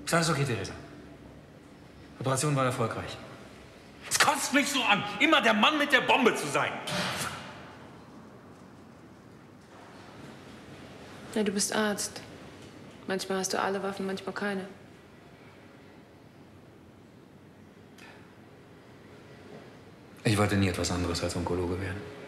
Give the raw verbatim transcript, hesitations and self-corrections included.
Ist alles okay, Theresa? Die Operation war erfolgreich. Es kotzt mich so an, immer der Mann mit der Bombe zu sein. Ja, du bist Arzt. Manchmal hast du alle Waffen, manchmal keine. Ich wollte nie etwas anderes als Onkologe werden.